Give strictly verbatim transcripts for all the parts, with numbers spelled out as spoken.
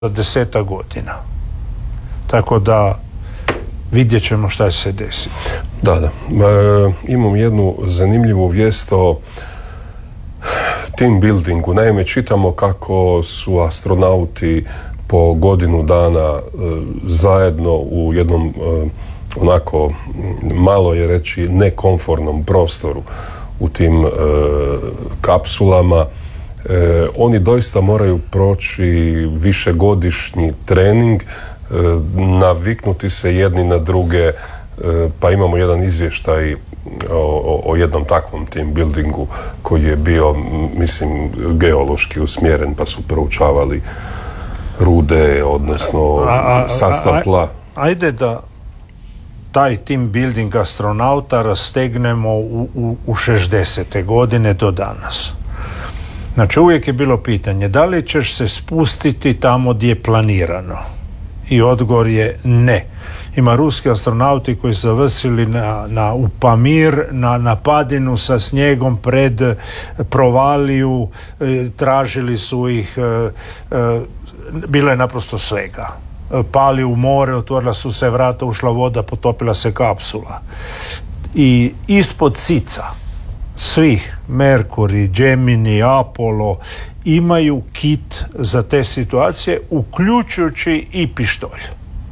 za deseta godina. Tako da vidjet ćemo šta će se desiti. Da, da. E, imam jednu zanimljivu vijest o team buildingu. Naime, čitamo kako su astronauti po godinu dana e, zajedno u jednom e, onako malo je reći nekomfornom prostoru u tim e, kapsulama. E, oni doista moraju proći višegodišnji trening, e, naviknuti se jedni na druge, e, pa imamo jedan izvještaj o, o, o jednom takvom team buildingu koji je bio, mislim, geološki usmjeren, pa su proučavali rude, odnosno a, a, sastav tla. Ajde da taj team building astronauta rastegnemo u, u, u šezdesete godine do danas. Znači, uvijek je bilo pitanje da li ćeš se spustiti tamo gdje je planirano. I odgovor je ne. Ima ruski astronauti koji su završili na, na, u Pamir, na, na padinu sa snijegom pred provaliju, e, tražili su ih, e, e, bilo je naprosto svega. Pali u more, otvorila su se vrata, ušla voda, potopila se kapsula. I ispod sica svih, Mercury, Gemini, Apollo, imaju kit za te situacije, uključujući i pištolj.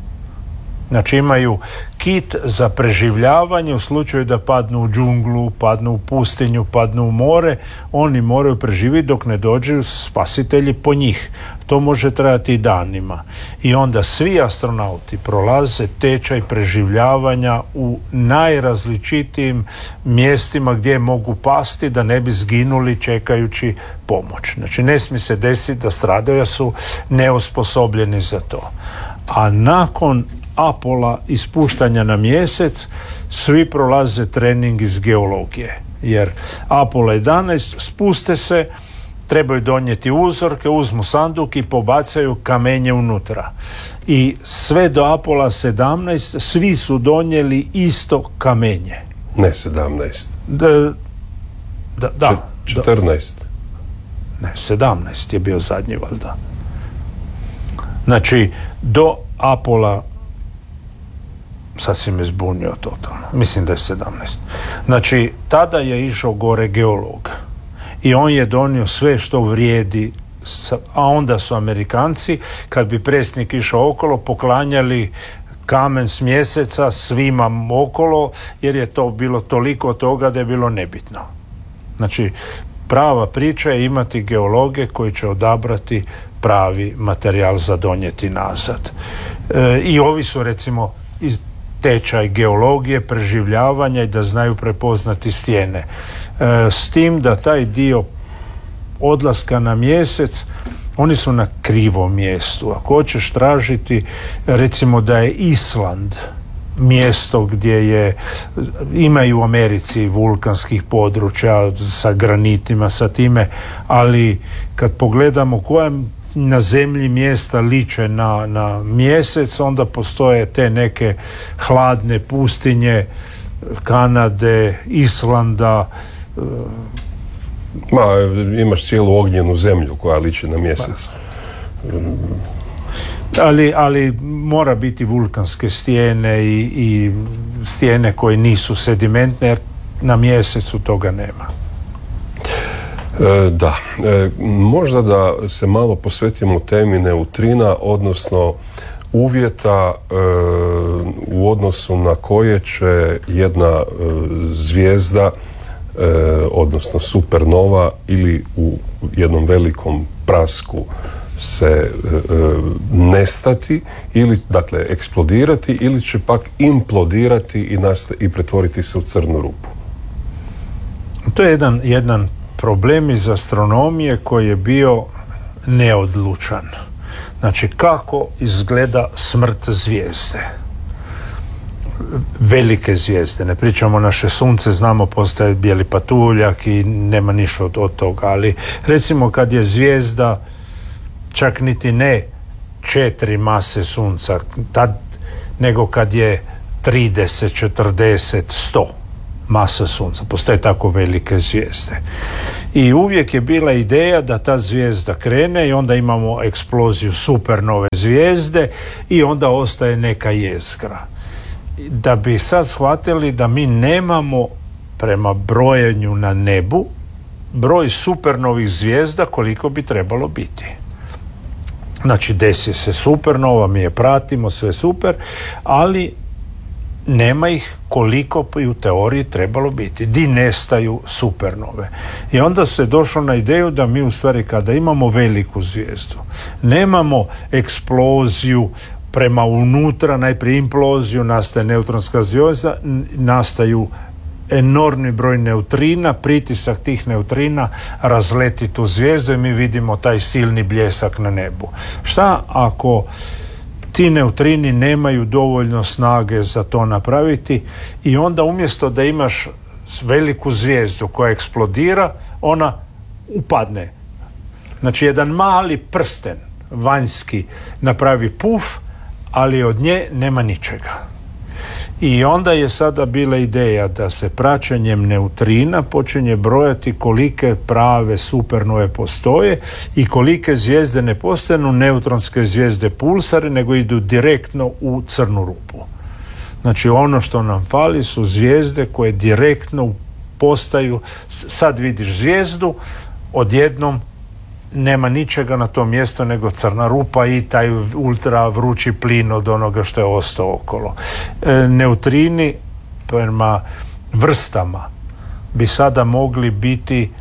Znači imaju kit za preživljavanje u slučaju da padnu u džunglu, padnu u pustinju, padnu u more, oni moraju preživjeti dok ne dođu spasitelji po njih. To može trajati i danima. I onda svi astronauti prolaze tečaj preživljavanja u najrazličitijim mjestima gdje mogu pasti da ne bi zginuli čekajući pomoć. Znači ne smije se desiti da stradaju, jer su neosposobljeni za to. A nakon Apola ispuštanja na mjesec svi prolaze trening iz geologije, jer Apollo jedanaest spuste se, trebaju donijeti uzorke, uzmu sanduk i pobacaju kamenje unutra. I sve do Apola sedamnaest svi su donijeli isto kamenje. Ne sedamnaest. Da, da, da. četrnaest. Ne, sedamnaest je bio zadnji, valjda. Znači, do Apola, sad si me zbunio totalno, mislim da je sedamnaest. Znači, tada je išao gore geolog i on je donio sve što vrijedi, a onda su Amerikanci, kad bi predsjednik išao okolo, poklanjali kamen s mjeseca svima okolo, jer je to bilo toliko toga da je bilo nebitno. Znači, prava priča je imati geologe koji će odabrati pravi materijal za donijeti nazad. E, I ovi su, recimo, iz tečaj geologije, preživljavanja i da znaju prepoznati stijene. E, s tim da taj dio odlaska na mjesec, oni su na krivom mjestu. Ako hoćeš tražiti, recimo da je Island mjesto gdje je, imaju u Americi vulkanskih područja sa granitima, sa time, ali kad pogledamo koja na zemlji mjesta liče na, na mjesec, onda postoje te neke hladne pustinje Kanade, Islanda. Ma, imaš cijelu ognjenu zemlju koja liči na mjesec. Ali, ali mora biti vulkanske stijene i, i stijene koje nisu sedimentne, jer na mjesecu toga nema. E, da, e, možda da se malo posvetimo temi neutrina, odnosno uvjeta e, u odnosu na koje će jedna e, zvijezda, e, odnosno supernova, ili u jednom velikom prasku se e, nestati, ili dakle eksplodirati, ili će pak implodirati i, nasta- i pretvoriti se u crnu rupu. To je jedan, jedan problem iz astronomije koji je bio neodlučan. Znači, kako izgleda smrt zvijezde? Velike zvijezde, ne pričamo naše sunce, znamo postaje bijeli patuljak i nema ništa od, od toga, ali recimo kad je zvijezda čak niti ne četiri mase sunca, tad, nego kad je trideset, četrdeset, sto masa sunca. Postoje tako velike zvijezde. I uvijek je bila ideja da ta zvijezda krene i onda imamo eksploziju supernove zvijezde i onda ostaje neka jezgra. Da bi sad shvatili da mi nemamo prema brojenju na nebu broj supernovih zvijezda koliko bi trebalo biti. Znači desi se supernova, mi je pratimo, sve super, ali nema ih koliko bi u teoriji trebalo biti. Di nestaju supernove. I onda se došlo na ideju da mi u stvari kada imamo veliku zvijezdu, nemamo eksploziju prema unutra, najprije imploziju, nastaje neutronska zvijezda, nastaju enormni broj neutrina, pritisak tih neutrina razleti tu zvijezdu i mi vidimo taj silni bljesak na nebu. Šta ako ti neutrini nemaju dovoljno snage za to napraviti i onda umjesto da imaš veliku zvijezdu koja eksplodira, ona upadne. Znači jedan mali prsten vanjski napravi puf, ali od nje nema ničega. I onda je sada bila ideja da se praćenjem neutrina počinje brojati kolike prave supernove postoje i kolike zvijezde ne postanu neutronske zvijezde pulsare, nego idu direktno u crnu rupu. Znači ono što nam fali su zvijezde koje direktno postaju, sad vidiš zvijezdu, odjednom nema ničega na tom mjestu nego crna rupa i taj ultra vrući plin od onoga što je ostao okolo. E, neutrini prema vrstama bi sada mogli biti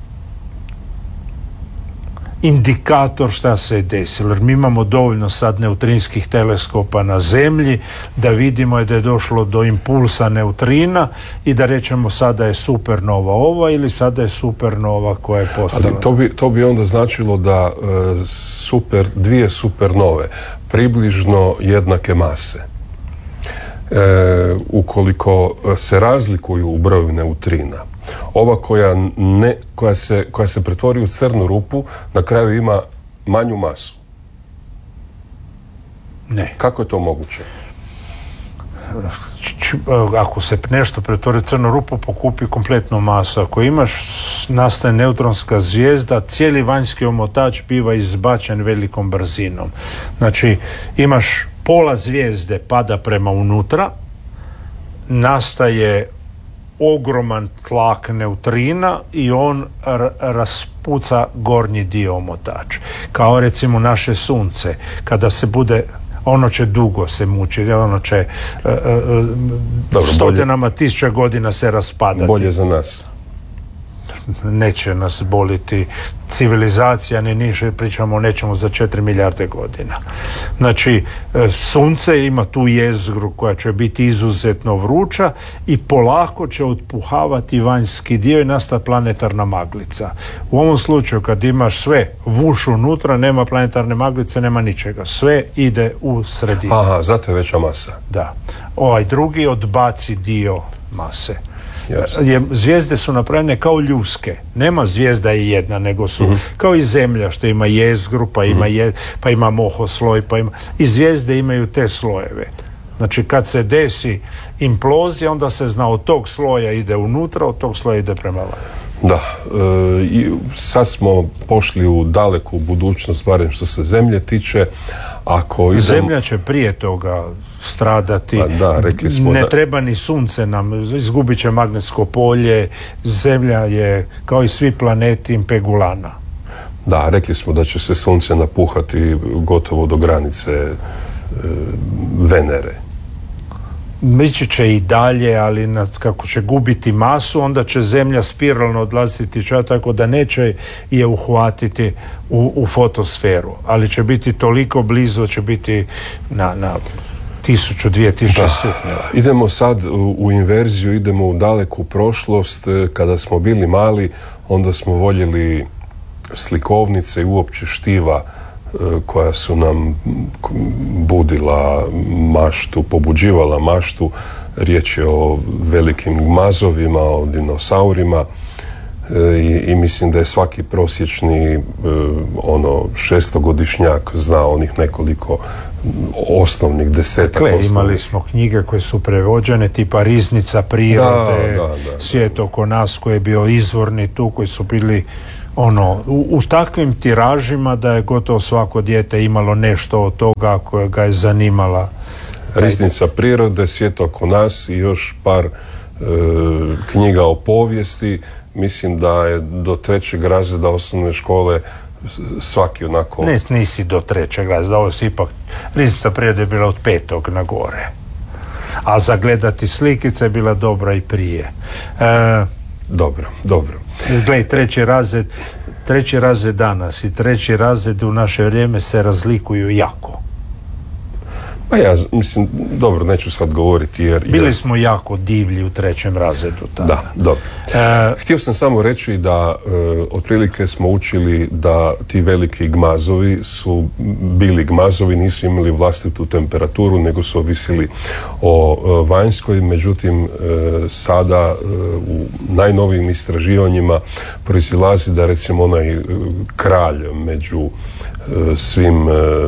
indikator šta se je desilo. Jer mi imamo dovoljno sad neutrinskih teleskopa na Zemlji da vidimo da je došlo do impulsa neutrina i da rečemo sada je supernova ova ili sada je supernova koja je postala. To bi, to bi onda značilo da e, super, dvije supernove približno jednake mase. E, ukoliko se razlikuju u broju neutrina, ova koja, ne, koja, se, koja se pretvori u crnu rupu na kraju ima manju masu. Ne. Kako je to moguće? Ako se nešto pretvori u crnu rupu, pokupi kompletnu masu. Ako imaš, nastaje neutronska zvijezda, cijeli vanjski omotač biva izbačen velikom brzinom. Znači, imaš pola zvijezde pada prema unutra, nastaje ogroman tlak neutrina i on r- raspuca gornji dio omotača. Kao recimo naše sunce, kada se bude, ono će dugo se mučiti, ono će uh, uh, Dobro, stotinama bolje, tisuća godina se raspadati. Bolje za nas. Neće nas boliti civilizacija, ni niže, pričamo o nečemu za četiri milijarde godina. Znači, sunce ima tu jezgru koja će biti izuzetno vruća i polako će otpuhavati vanjski dio i nastati planetarna maglica. U ovom slučaju kad imaš sve vuš unutra, nema planetarne maglice, nema ničega. Sve ide u sredinu. Aha, zato je veća masa. Da. Ovaj drugi odbaci dio mase. Yes. Zvijezde su napravljene kao ljuske. Nema zvijezda je jedna, nego su mm-hmm. kao i Zemlja što ima jezgru, pa ima, je, pa ima mohosloj, pa ima... I zvijezde imaju te slojeve. Znači kad se desi implozija, onda se zna od tog sloja ide unutra, od tog sloja ide prema van. Da, e, i sad smo pošli u daleku budućnost, barem što se Zemlje tiče. Ako idem... Zemlja će prije toga stradati. Pa da, rekli smo ne da... treba ni sunce nam, izgubit će magnetsko polje. Zemlja je, kao i svi planeti, impegulana. Da, rekli smo da će se sunce napuhati gotovo do granice e, Venere. Ići će i dalje, ali nad, kako će gubiti masu, onda će Zemlja spiralno odlaziti ča, tako da neće je uhvatiti u, u fotosferu, ali će biti toliko blizu, će biti na, na tisuću, dvije tisuće stupnjeva. Idemo sad u, u inverziju, idemo u daleku prošlost. Kada smo bili mali, onda smo voljeli slikovnice i uopće štiva koja su nam budila maštu, pobuđivala maštu. Riječ je o velikim gmazovima, o dinosaurima. I, i mislim da je svaki prosječni ono šestogodišnjak zna onih nekoliko osnovnih desetak dakle, osnovnih. Imali smo knjige koje su prevođene tipa Riznica prirode, da, da, da, Svijet oko nas koji je bio izvorni tu, koji su bili ono, u, u takvim tiražima da je gotovo svako dijete imalo nešto od toga koje ga je zanimala. Riznica prirode, Svijet oko nas i još par e, knjiga o povijesti. Mislim da je do trećeg razreda osnovne škole svaki onako... Ne, nisi do trećeg razreda, ovo si ipak... Riznica prirode je bila od petog na gore. A zagledati slikice je bila dobra i prije. E, dobro, dobro. Gledaj, treći razred, treći razred danas i treći razred u naše vrijeme se razlikuju jako. Pa ja mislim, dobro, neću sad govoriti jer... Bili jer... smo jako divlji u trećem razredu tada. Da, dobro. E... Htio sam samo reći da e, otprilike smo učili da ti veliki gmazovi su bili gmazovi, nisu imali vlastitu temperaturu, nego su ovisili o e, vanjskoj, međutim e, sada e, u najnovijim istraživanjima proizilazi da recimo onaj e, kralj među svim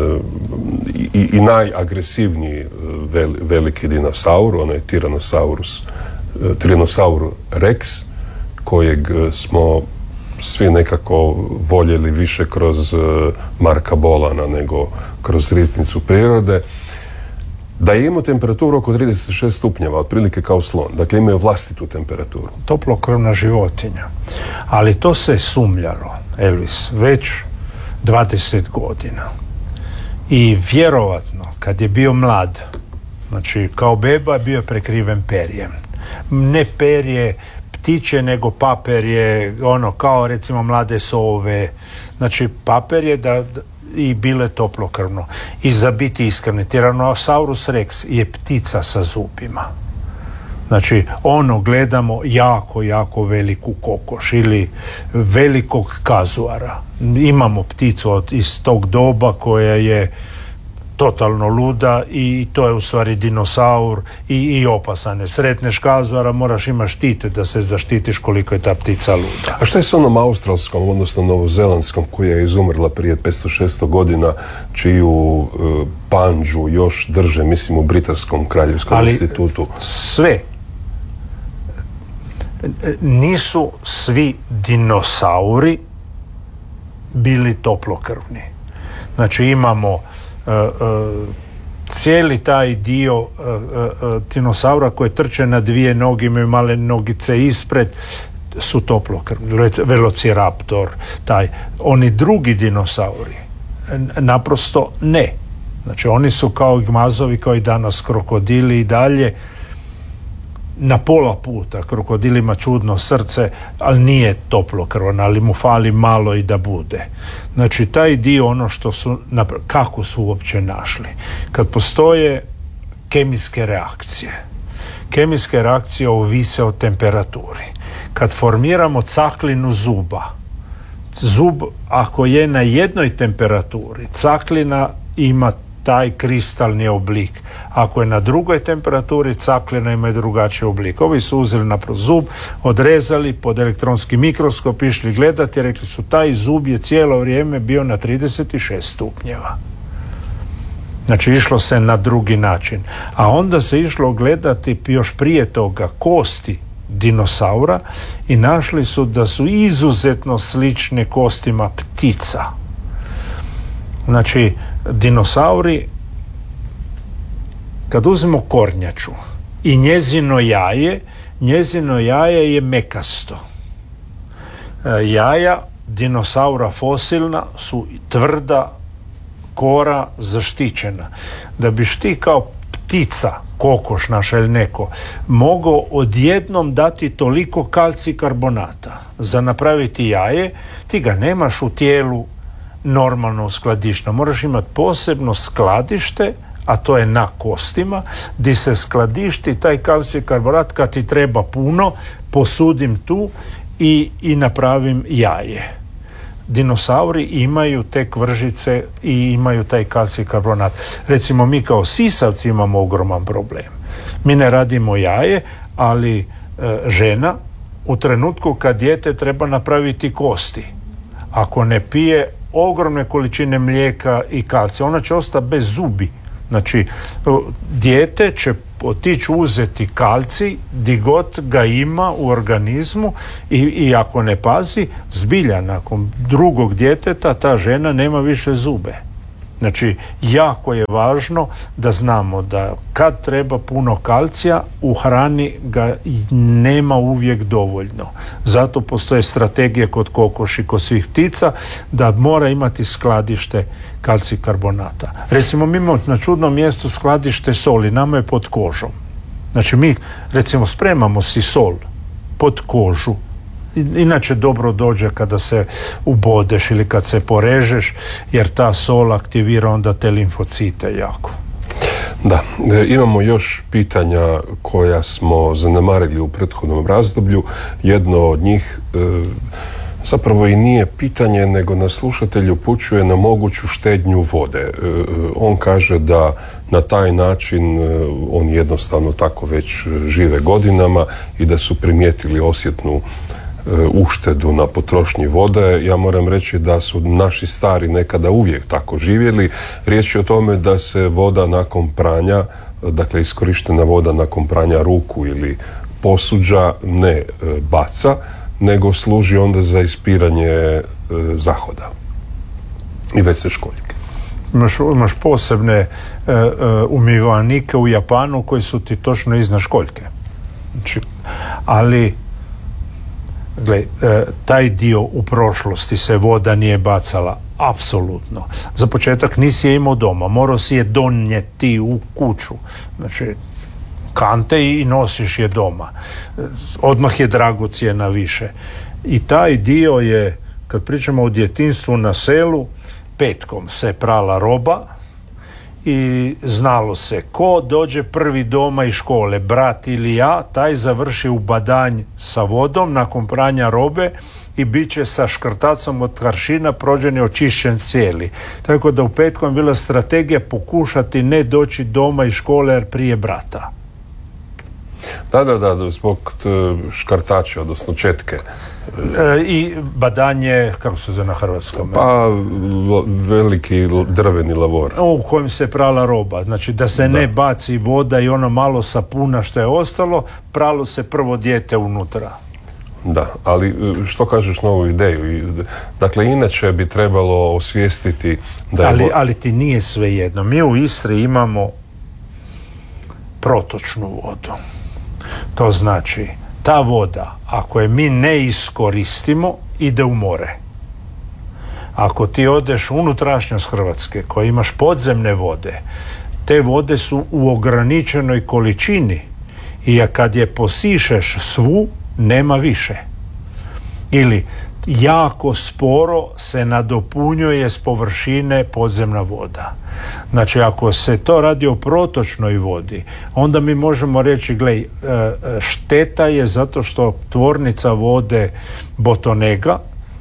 i, i najagresivniji vel, veliki dinosaur, onaj Tyrannosaurus, Tyrannosaurus Rex, kojeg smo svi nekako voljeli više kroz Marka Bolana nego kroz Riznicu prirode, da je imao temperaturu oko trideset šest stupnjeva, otprilike kao slon. Dakle, imaju vlastitu temperaturu. Toplokrvna životinja. Ali to se sumnjalo, Elvis, već dvadeset godina. I vjerovatno, kad je bio mlad, znači kao beba, bio je prekriven perjem. Ne perje ptiće, nego paperje, ono, kao recimo mlade sove. Znači, paperje da, i bile toplokrvno. I za biti iskreni, Tyrannosaurus Rex je ptica sa zubima. Znači, ono gledamo jako, jako veliku kokoš ili velikog kazuara. Imamo pticu od, iz tog doba koja je totalno luda i to je u stvari dinosaur i, i opasan je. Sretneš kazuara, moraš imati štite da se zaštitiš koliko je ta ptica luda. A šta je s onom australskom, odnosno novozelandskom, koja je izumrla prije petsto šesto godina, čiju e, pandžu još drže, mislim, u Britanskom kraljevskom Ali institutu? Sve. Nisu svi dinosauri bili toplokrvni. Znači imamo uh, uh, cijeli taj dio uh, uh, dinosaura koji trče na dvije noge, imaju male nogice ispred, su toplokrvni. Velociraptor, taj. Oni drugi dinosauri naprosto ne. Znači oni su kao gmazovi, kao i danas krokodili i dalje, na pola puta. Krokodil ima čudno srce, ali nije toplokrvan, ali mu fali malo i da bude. Znači, taj dio, ono što su, kako su uopće našli. Kad postoje kemijske reakcije, kemijske reakcije ovise o temperaturi. Kad formiramo caklinu zuba, zub, ako je na jednoj temperaturi, caklina ima taj kristalni oblik. Ako je na drugoj temperaturi, caklina ima drugačiji oblik. Ovi su uzeli naprosto zub, odrezali, pod elektronski mikroskop išli gledati i rekli su taj zub je cijelo vrijeme bio na trideset šest stupnjeva. Znači išlo se na drugi način. A onda se išlo gledati još prije toga kosti dinosaura i našli su da su izuzetno slične kostima ptica. Znači, dinosauri, kad uzmemo kornjaču i njezino jaje, njezino jaje je mekasto. E, jaja dinosaura fosilna su tvrda, kora zaštićena. Da biš ti kao ptica, kokoš naša ili neko, mogao odjednom dati toliko kalcij karbonata za napraviti jaje, ti ga nemaš u tijelu normalno skladišno. Moraš imati posebno skladište, a to je na kostima, gdje se skladišti taj kalcij karbonat kad ti treba puno, posudim tu i, i napravim jaje. Dinosauri imaju te kvržice i imaju taj kalcij karbonat. Recimo, mi kao sisavci imamo ogroman problem. Mi ne radimo jaje, ali e, žena u trenutku kad dijete treba napraviti kosti, ako ne pije ogromne količine mlijeka i kalcija, ona će ostati bez zubi. Znači, dijete će otići uzeti kalcij di god ga ima u organizmu i, i ako ne pazi, zbilja nakon drugog djeteta ta žena nema više zube. Znači, jako je važno da znamo da kad treba puno kalcija, u hrani ga nema uvijek dovoljno. Zato postoje strategije kod kokoši, kod svih ptica, da mora imati skladište kalcij karbonata. Recimo, mi imamo na čudnom mjestu skladište soli, nama je pod kožom. Znači, mi, recimo, spremamo si sol pod kožu. Inače dobro dođe kada se ubodeš ili kad se porežeš, jer ta sol aktivira onda te limfocite jako. Da, e, imamo još pitanja koja smo zanemarili u prethodnom razdoblju. Jedno od njih e, zapravo i nije pitanje, nego nas slušatelj upućuje na moguću štednju vode. E, on kaže da na taj način e, on jednostavno tako već žive godinama i da su primijetili osjetnu uštedu na potrošnji vode. Ja moram reći da su naši stari nekada uvijek tako živjeli. Riječ je o tome da se voda nakon pranja, dakle iskorištena voda nakon pranja ruku ili posuđa ne baca, nego služi onda za ispiranje zahoda i WC školjke. Imaš, imaš posebne e, e, umivanike u Japanu koji su ti točno iznad školjke. Znači, ali gle, e, taj dio u prošlosti se voda nije bacala, apsolutno. Za početak nisi je imao doma, morao si je donijeti u kuću. Znači, kante i nosiš je doma. Odmah je dragocjena više. I taj dio je, kad pričamo o djetinjstvu na selu, petkom se prala roba i znalo se ko dođe prvi doma iz škole, brat ili ja, taj završi u badanj sa vodom nakon pranja robe i bit će sa škrtacom od karšina prođen i očišćen cijeli. Tako da u petkom je bila strategija pokušati ne doći doma iz škole jer prije brata. Da, da, da, zbog škartača, odnosno četke. E, I badanje, kako se zove na hrvatskom? Pa, veliki drveni lavor. U kojem se prala roba. Znači, da se da. ne baci voda i ono malo sapuna što je ostalo, pralo se prvo dijete unutra. Da, ali što kažeš na ovu ideju? Dakle, inače bi trebalo osvijestiti da je... Ali, ali ti nije svejedno. Mi u Istri imamo protočnu vodu. To znači, ta voda, ako je mi ne iskoristimo, ide u more. Ako ti odeš u unutrašnjost Hrvatske, koja imaš podzemne vode, te vode su u ograničenoj količini i kad je posišeš svu, nema više. Ili jako sporo se nadopunjuje s površine podzemna voda. Znači, ako se to radi o protočnoj vodi, onda mi možemo reći, glej, šteta je zato što tvornica vode Botonega,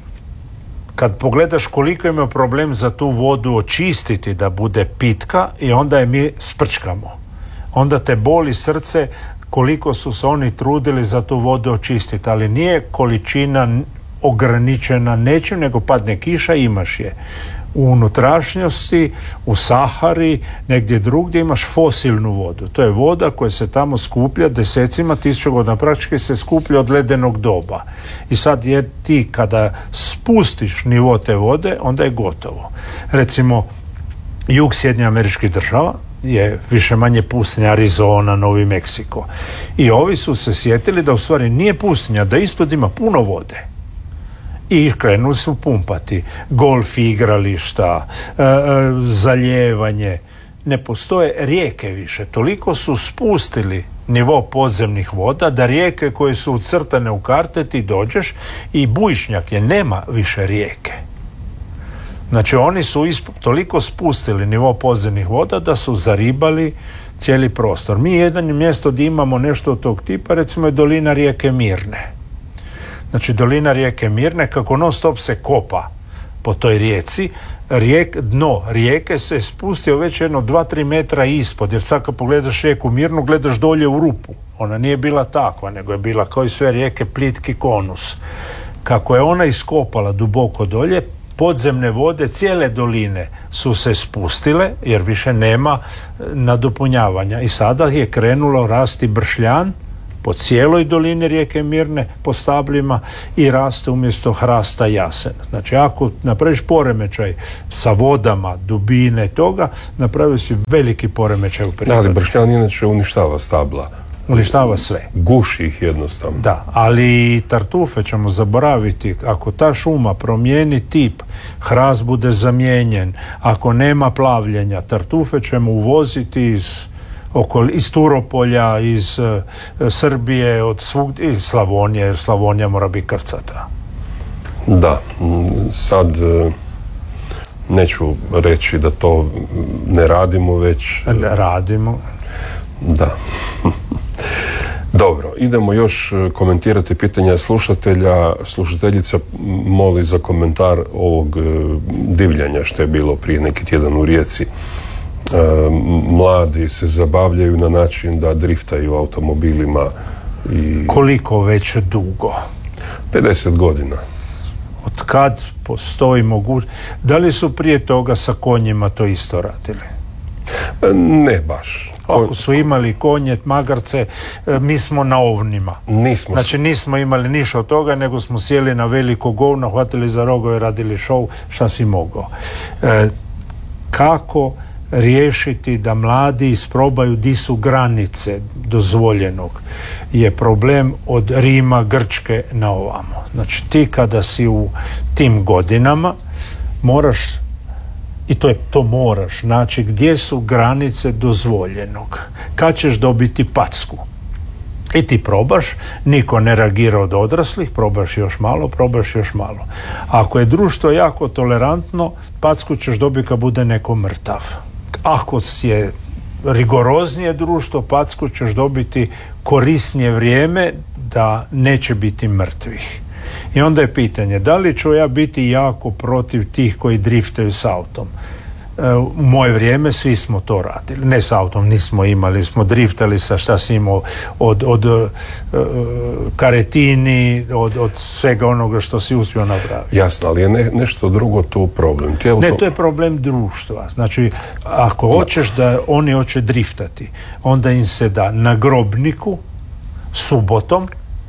kad pogledaš koliko ima problem za tu vodu očistiti da bude pitka, i onda je mi sprčkamo. Onda te boli srce koliko su se oni trudili za tu vodu očistiti, ali nije količina ograničena nečim, nego padne kiša, imaš je. U unutrašnjosti, u Sahari, negdje drugdje imaš fosilnu vodu. To je voda koja se tamo skuplja desecima tisuća godina, praktički se skuplja od ledenog doba. I sad je ti kada spustiš nivo te vode, onda je gotovo. Recimo, jug Sjedinjenih Američkih Država je više manje pustinja, Arizona, Novi Meksiko. I ovi su se sjetili da u stvari nije pustinja, da ispod ima puno vode. I krenuli su pumpati golf igrališta, e, e, zalijevanje. Ne postoje rijeke više. Toliko su spustili nivo podzemnih voda da rijeke koje su ucrtane u karte ti dođeš i bujičnjak je, nema više rijeke. Znači, oni su isp- toliko spustili nivo podzemnih voda da su zaribali cijeli prostor. Mi jedan mjesto gdje imamo nešto od tog tipa, recimo je dolina rijeke Mirne. Znači, dolina rijeke Mirne, kako non stop se kopa po toj rijeci, rijek, dno rijeke se spustio već jedno dva tri metra ispod, jer sad kad pogledaš rijeku Mirnu, gledaš dolje u rupu. Ona nije bila takva, nego je bila kao i sve rijeke plitki konus. Kako je ona iskopala duboko dolje, podzemne vode cijele doline su se spustile, jer više nema nadopunjavanja. I sada je krenulo rasti bršljan po cijeloj dolini rijeke Mirne, po stabljima, i raste umjesto hrasta jasen. Znači, ako napraviš poremećaj sa vodama, dubine toga, napravio si veliki poremećaj u prirodi. Ali bršljan inače uništava stabla. Uništava sve. Guši ih jednostavno. Da, ali tartufe ćemo zaboraviti. Ako ta šuma promijeni tip, hrast bude zamijenjen, ako nema plavljenja, tartufe ćemo uvoziti iz Okol, iz Turopolja, iz uh, Srbije, od svug, iz Slavonije, jer Slavonija mora biti krcata. Da, sad uh, neću reći da to ne radimo već. Ne radimo. Da. Dobro, idemo još komentirati pitanja slušatelja. Slušateljica moli za komentar ovog uh, divljanja što je bilo prije neki tjedan u Rijeci. E, mladi se zabavljaju na način da driftaju automobilima i... Koliko već dugo? pedeset godina. Od kad postoji mogućnost? Da li su prije toga sa konjima to isto radili? E, ne baš. Ako su imali konje, magarce, e, mi smo na ovnima. Nismo. Znači nismo imali ništa od toga, nego smo sjeli na veliko govno, hvatili za rogove, radili šou, šta si mogao. E, kako riješiti da mladi isprobaju di su granice dozvoljenog je problem od Rima, Grčke na ovamo. Znači ti kada si u tim godinama moraš, i to je to moraš, znači gdje su granice dozvoljenog, kad ćeš dobiti packu. I ti probaš, niko ne reagira od odraslih, probaš još malo, probaš još malo. Ako je društvo jako tolerantno, packu ćeš dobiti kad bude neko mrtav. Ako je rigoroznije društvo, packu ćeš dobiti korisnije vrijeme da neće biti mrtvih. I onda je pitanje, da li ću ja biti jako protiv tih koji driftaju s autom? U moje vrijeme svi smo to radili. Ne s autom nismo imali, smo driftali sa šta si imao od, od uh, karetini, od, od svega onoga što si uspio napraviti. Jasno, ali je ne, nešto drugo tu problem. Ti auto... Ne, to je problem društva. Znači, ako hoćeš da oni hoće driftati, onda im se da na Grobniku subotom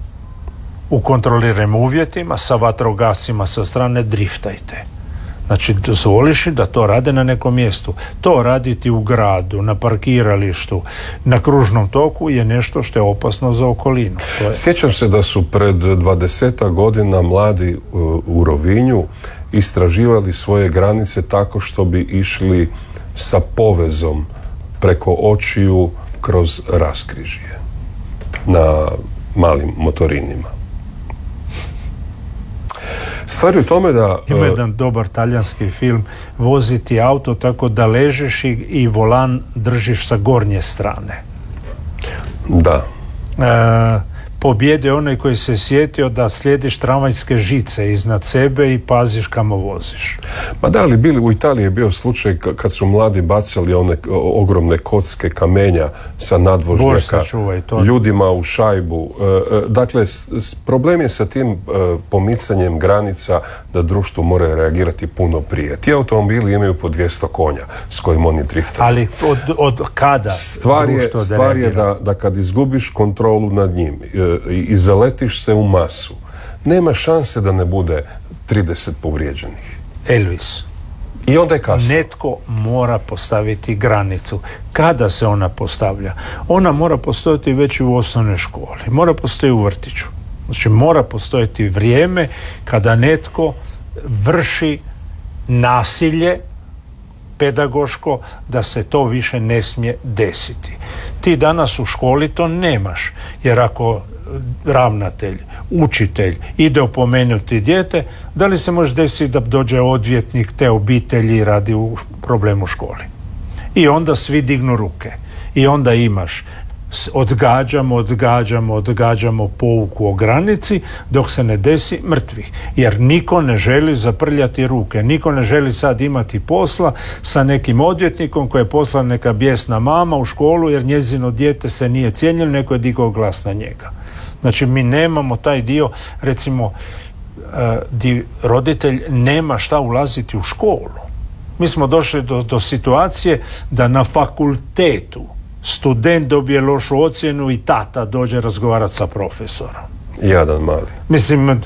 u kontroliranim uvjetima sa vatrogasima sa strane driftajte. Znači, dozvoliš da to rade na nekom mjestu. To raditi u gradu, na parkiralištu, na kružnom toku je nešto što je opasno za okolinu. To je... Sjećam se da su pred dvadesetak godina mladi u, u Rovinju istraživali svoje granice tako što bi išli sa povezom preko očiju kroz raskrižje na malim motorinima. Stvar je u tome da... Ima jedan dobar talijanski film, voziti auto tako da ležeš i, i volan držiš sa gornje strane. Da. E, pobjede onaj koji se sjetio da slijediš tramvajske žice iznad sebe i paziš kamo voziš. Ma da, ali bili, u Italiji je bio slučaj kad su mladi bacali one ogromne kocke kamenja sa nadvožnjaka ljudima u šajbu. Dakle, problem je sa tim pomicanjem granica da društvo mora reagirati puno prije. Ti automobili imaju po dvjesto konja s kojim oni driftaju. Ali od, od kada stvar je, društvo stvar je da, da kad izgubiš kontrolu nad njim i zaletiš se u masu, nema šanse da ne bude trideset povrijeđenih. Elvis, i onda je kasno. Netko mora postaviti granicu. Kada se ona postavlja? Ona mora postojati već u osnovnoj školi, mora postojati u vrtiću. Znači mora postojati vrijeme kada netko vrši nasilje pedagoško, da se to više ne smije desiti. Ti danas u školi to nemaš, jer ako ravnatelj, učitelj ide opomenuti dijete, da li se može desiti da dođe odvjetnik te obitelji i radi u problemu u školi? I onda svi dignu ruke. I onda imaš odgađamo, odgađamo, odgađamo pouku o granici dok se ne desi mrtvih. Jer niko ne želi zaprljati ruke, niko ne želi sad imati posla sa nekim odvjetnikom koji je poslala neka bijesna mama u školu jer njezino dijete se nije cijenilo, neko je digao glas na njega. Znači mi nemamo taj dio, recimo di roditelj nema šta ulaziti u školu. Mi smo došli do, do situacije da na fakultetu student dobije lošu ocjenu i tata dođe razgovarati sa profesorom. Jadan mali. Mislim,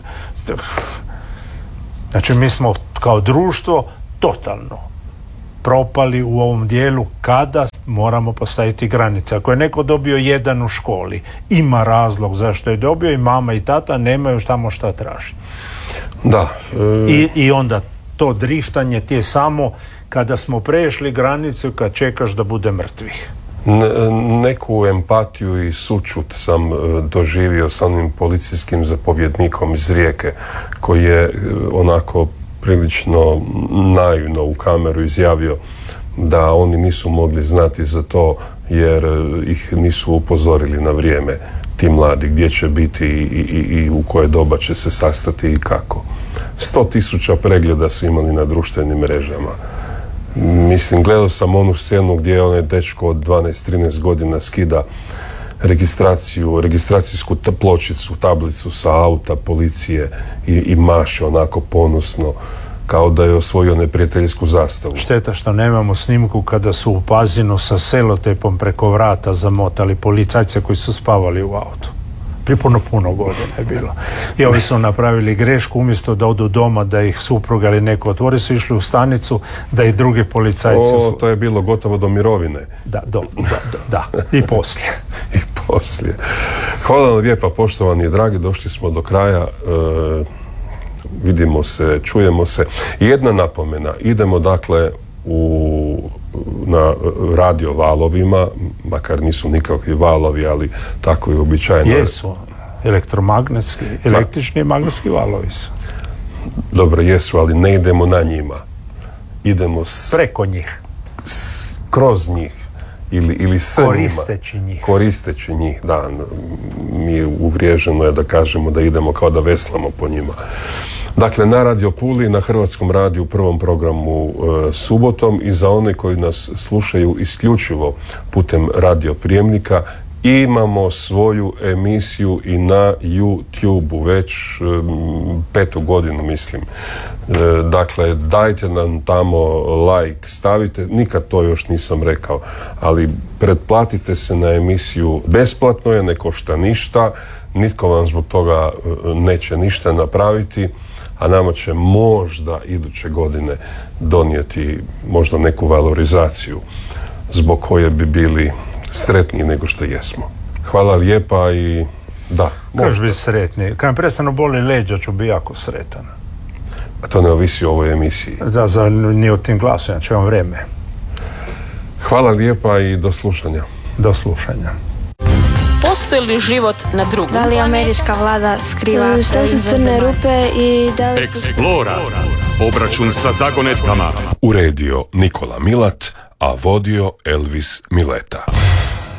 znači mi smo kao društvo totalno propali u ovom dijelu kada moramo postaviti granice. Ako je neko dobio jedan u školi, ima razlog zašto je dobio i mama i tata nemaju tamo šta tražiti. Da. E... I, I onda to driftanje ti je samo kada smo prešli granicu, kad čekaš da bude mrtvih. Neku empatiju i sućut sam doživio sa onim policijskim zapovjednikom iz Rijeke koji je onako prilično naivno u kameru izjavio da oni nisu mogli znati za to jer ih nisu upozorili na vrijeme, ti mladi, gdje će biti i, i, i u koje doba će se sastati i kako. Sto tisuća pregleda su imali na društvenim mrežama. Mislim, gledao sam onu scenu gdje je onaj dečko od dvanaest trinaest godina skida registraciju, registracijsku pločicu, tablicu sa auta policije i, i maše onako ponosno kao da je osvojio neprijateljsku zastavu. Šteta što nemamo snimku kada su u Pazinu sa selotepom preko vrata zamotali policajce koji su spavali u autu. Prije puno, puno godina je bilo. I ovi su napravili grešku, umjesto da odu doma, da ih supruga ili neko otvori, su išli u stanicu da i drugi policajci... O, to je bilo gotovo do mirovine. Da, do, do, do, da. I poslije. I poslije. Hvala vam lijepa, poštovani i dragi, došli smo do kraja. E, vidimo se, čujemo se. Jedna napomena, idemo dakle u... na radio valovima, makar nisu nikakvi valovi, ali tako je uobičajeno. Jesu, elektromagnetski, električni i magnetski valovi su. Dobro, jesu, ali ne idemo na njima. Idemo s, preko njih. S, kroz njih. Ili, ili s koristeći njima. njih. Koristeći njih, da. Mi uvriježeno je da kažemo da idemo kao da veslamo po njima. Dakle, na Radio Puli, na Hrvatskom radiju, prvom programu e, subotom, i za one koji nas slušaju isključivo putem radio prijemnika, imamo svoju emisiju i na YouTube-u već e, petu godinu, mislim. E, dakle, dajte nam tamo like, stavite, nikad to još nisam rekao, ali pretplatite se na emisiju, besplatno je, ne košta ništa, nitko vam zbog toga neće ništa napraviti, a nama će možda iduće godine donijeti možda neku valorizaciju zbog koje bi bili sretniji nego što jesmo. Hvala lijepa i da. Kaš bi sretni. Kad mi prestanu boli leđa ću bi jako sretan. A to ne ovisi o ovoj emisiji. Da, za, ni o tim glasovima, će vam vrijeme. Hvala lijepa i do slušanja. Do slušanja. Postoji li život na drugom? Da li američka vlada skriva? Što su crne rupe i da li... Explora. Obračun sa zagonetkama. Uredio Nikola Milat, a vodio Elvis Mileta.